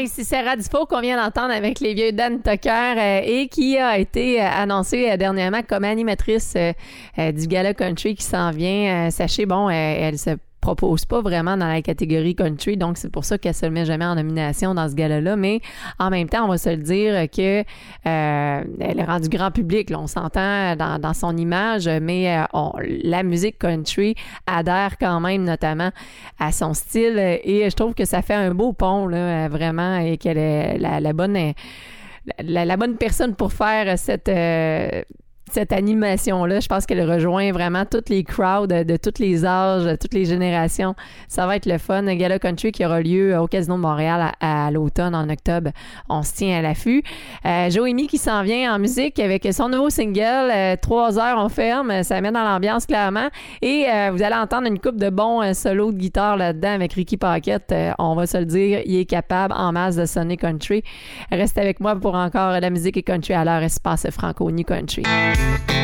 Hey, c'est Sarah Dufault qu'on vient d'entendre avec les vieux Dan Tucker et qui a été annoncée dernièrement comme animatrice du Gala Country qui s'en vient. Sachez, bon, elle se propose pas vraiment dans la catégorie country, donc c'est pour ça qu'elle se met jamais en nomination dans ce gala-là, mais en même temps, on va se le dire que elle est rendue grand public, là, on s'entend dans son image, mais la musique country adhère quand même notamment à son style et je trouve que ça fait un beau pont, là, vraiment, et qu'elle est la bonne personne pour faire cette animation-là. Je pense qu'elle rejoint vraiment toutes les crowds de tous les âges, de toutes les générations. Ça va être le fun. Un Gala Country qui aura lieu au Casino de Montréal à l'automne, en octobre. On se tient à l'affût. Joëmy qui s'en vient en musique avec son nouveau single, 3 heures, on ferme. Ça met dans l'ambiance, clairement. Et vous allez entendre une couple de bons solos de guitare là-dedans avec Ricky Paquette. On va se le dire, il est capable en masse de sonner country. Reste avec moi pour encore la musique et country à l'heure espace franco-new country.